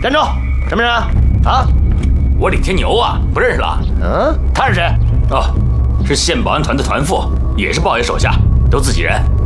站住！什么人啊？啊？ 我李天牛啊，不认识了。 他是谁？ 哦，是县保安团的团副，也是豹爷手下，都自己人。